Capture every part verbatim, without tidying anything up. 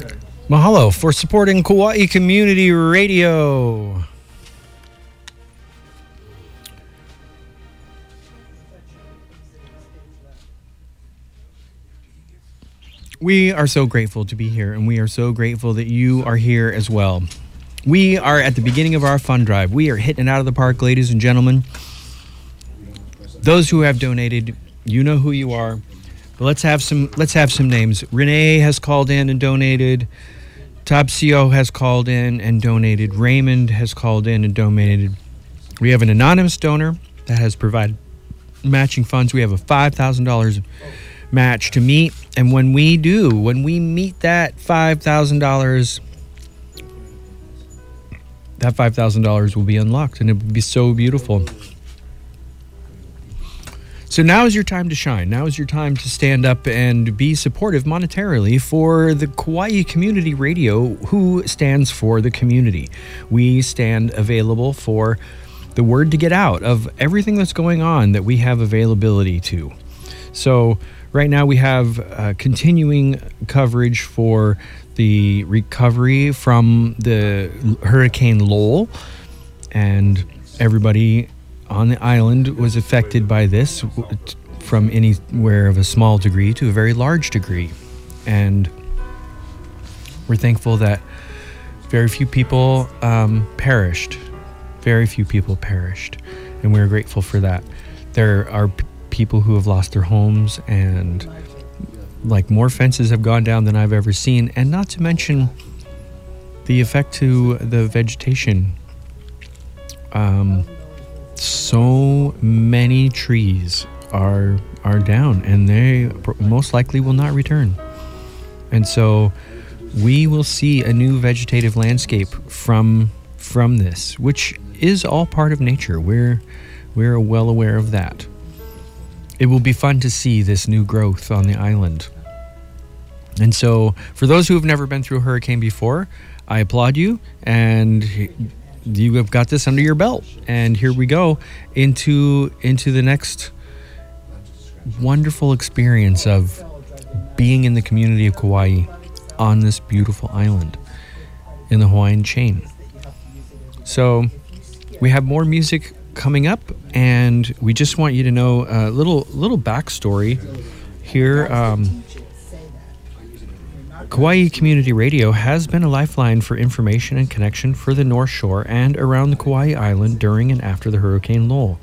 Mahalo for supporting Kauai Community Radio. We are so grateful to be here, and we are so grateful that you are here as well. We are at the beginning of our fund drive. We are hitting it out of the park, ladies and gentlemen. Those who have donated, you know who you are. But let's have some let's have some names. Renee has called in and donated. Tabsio has called in and donated. Raymond has called in and donated. We have an anonymous donor that has provided matching funds. We have a five thousand dollars match to meet. And when we do, when we meet that five thousand dollars, that five thousand dollars will be unlocked, and it will be so beautiful. So now is your time to shine. Now is your time to stand up and be supportive monetarily for the Kauai Community Radio, who stands for the community. We stand available for the word to get out of everything that's going on that we have availability to. So right now we have uh, continuing coverage for the recovery from the Hurricane Lowell, and everybody on the island was affected by this from anywhere of a small degree to a very large degree. And we're thankful that very few people um, perished. Very few people perished. And we're grateful for that. There are p- people who have lost their homes, and like more fences have gone down than I've ever seen. And not to mention the effect to the vegetation. Um... So many trees are are down, and they most likely will not return. And so we will see a new vegetative landscape from from this, which is all part of nature. We're we're well aware of that. It will be fun to see this new growth on the island. And so for those who have never been through a hurricane before, I applaud you, and you have got this under your belt, and here we go into into the next wonderful experience of being in the community of Kauai on this beautiful island in the Hawaiian chain. So we have more music coming up, and we just want you to know a little little backstory here. Um, Kauai Community Radio has been a lifeline for information and connection for the North Shore and around the Kauai Island during and after the Hurricane Lowell.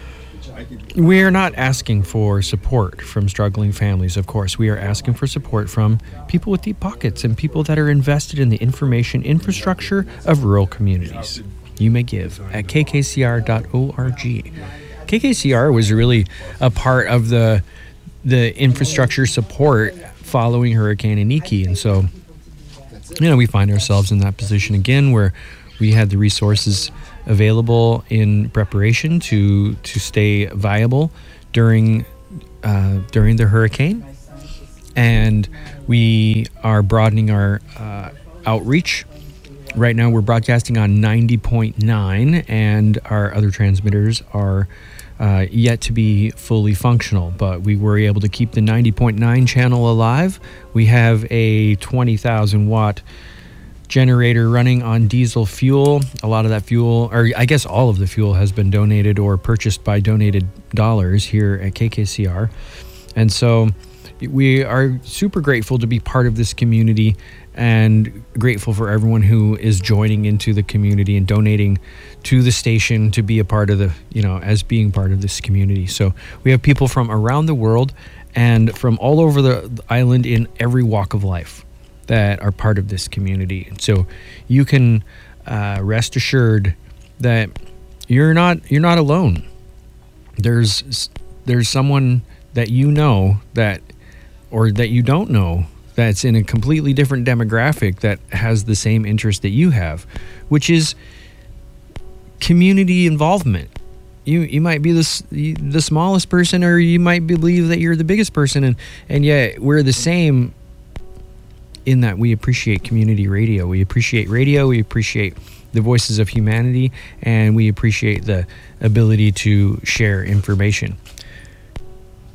We are not asking for support from struggling families, of course. We are asking for support from people with deep pockets and people that are invested in the information infrastructure of rural communities. You may give at k k c r dot org. K K C R was really a part of the the infrastructure support following Hurricane Iniki. And so, you know, we find ourselves in that position again where we had the resources available in preparation to to stay viable during uh, during the hurricane. And we are broadening our uh, outreach. Right now we're broadcasting on ninety point nine, and our other transmitters are Uh, yet to be fully functional, but we were able to keep the ninety point nine channel alive. We have a twenty thousand watt generator running on diesel fuel. A lot of that fuel, or I guess all of the fuel, has been donated or purchased by donated dollars here at K K C R. And so we are super grateful to be part of this community, and grateful for everyone who is joining into the community and donating to the station to be a part of the, you know, as being part of this community. So we have people from around the world and from all over the island in every walk of life that are part of this community. And so you can uh, rest assured that you're not you're not alone. There's there's someone that you know that, or that you don't know, that's in a completely different demographic that has the same interest that you have, which is community involvement. You you might be the the smallest person, or you might believe that you're the biggest person, and and yet we're the same in that we appreciate community radio. We appreciate radio. We appreciate the voices of humanity, and we appreciate the ability to share information.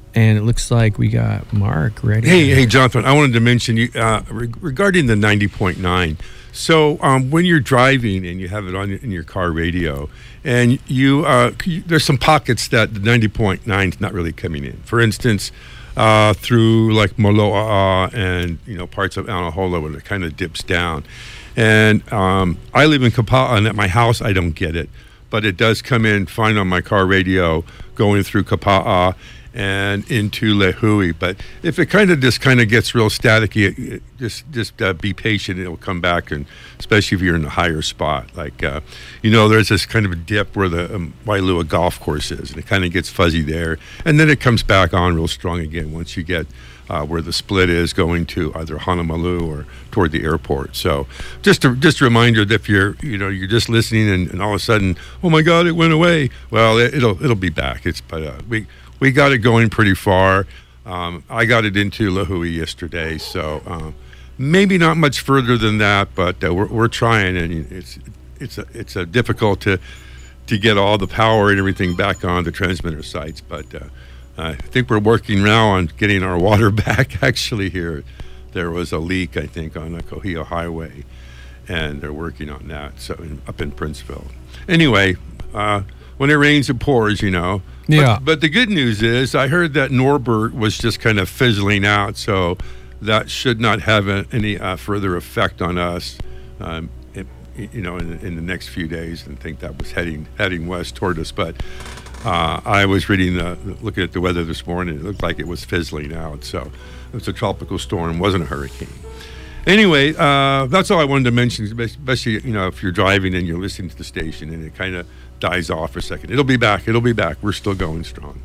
And it looks like we got Mark ready. Hey, hey, Jonathan, I wanted to mention you uh, re- regarding the ninety point nine. So um, when you're driving and you have it on in your car radio, and you, uh, you there's some pockets that the ninety point nine is not really coming in. For instance, uh, through like Moloa'a and you know parts of Anahola where it kind of dips down. And um, I live in Kapa'a, and at my house I don't get it, but it does come in fine on my car radio going through Kapa'a and into Lehui. But if it kind of just kind of gets real staticky, it, it, just just uh, be patient. It'll come back, and especially if you're in a higher spot. Like, uh, you know, there's this kind of a dip where the um, Wailua golf course is, and it kind of gets fuzzy there. And then it comes back on real strong again once you get uh, where the split is going to either Honolulu or toward the airport. So just a, just a reminder that if you're, you know, you're just listening and, and all of a sudden, oh my God, it went away. Well, it, it'll it'll be back. It's but uh, we. We got it going pretty far. Um, I got it into Lehui yesterday, so um, maybe not much further than that, but uh, we're, we're trying, and it's it's a, it's a difficult to to get all the power and everything back on the transmitter sites. But uh, I think we're working now on getting our water back. Actually, here there was a leak, I think, on the Kohio Highway, and they're working on that. So in, up in Princeville. Anyway. Uh, When it rains, it pours, you know. Yeah. But, but the good news is I heard that Norbert was just kind of fizzling out, so that should not have a, any uh, further effect on us, um, it, you know, in, in the next few days. And think that was heading heading west toward us. But uh, I was reading, the, looking at the weather this morning. It looked like it was fizzling out. So it was a tropical storm, wasn't a hurricane. Anyway, uh, that's all I wanted to mention, especially, you know, if you're driving and you're listening to the station and it kind of dies off for a second. It'll be back. It'll be back. We're still going strong.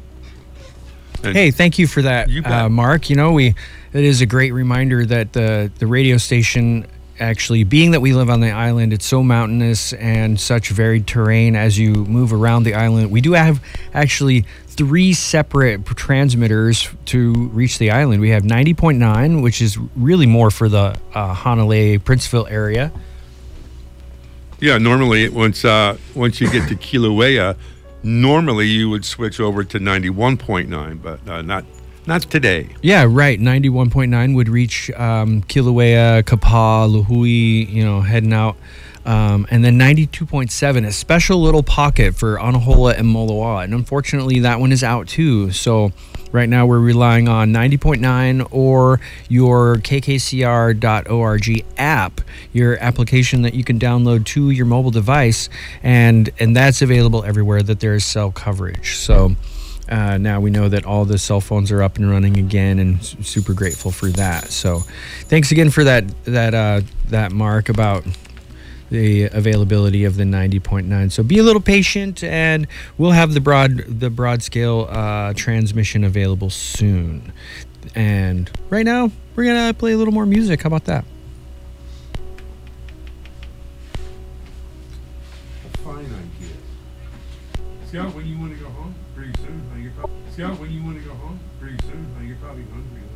And hey, thank you for that, you uh, Mark. You know, we it is a great reminder that the, the radio station, actually, being that we live on the island, it's so mountainous and such varied terrain as you move around the island. We do have actually three separate transmitters to reach the island. We have ninety point nine, which is really more for the uh, Hanalei, Princeville area. Yeah, normally once uh, once you get to Kilauea, normally you would switch over to ninety-one point nine, but uh, not not today. Yeah, right. ninety-one point nine would reach um, Kilauea, Kapa, Lehui, you know, heading out. Um, and then ninety-two point seven, a special little pocket for Anahola and Moloa'a. And unfortunately, that one is out too. So right now we're relying on ninety point nine or your K K C R dot org app, your application that you can download to your mobile device. And, and that's available everywhere that there is cell coverage. So uh, now we know that all the cell phones are up and running again, and super grateful for that. So thanks again for that, that, uh, that Mark, about the availability of the ninety point nine. So be a little patient, and we'll have the broad the broad scale uh, transmission available soon. And right now, we're gonna play a little more music. How about that? A fine idea. Scout, when you want to go home? Pretty soon. You're probably, Scout, when you want to go home? Pretty soon. You're probably hungry.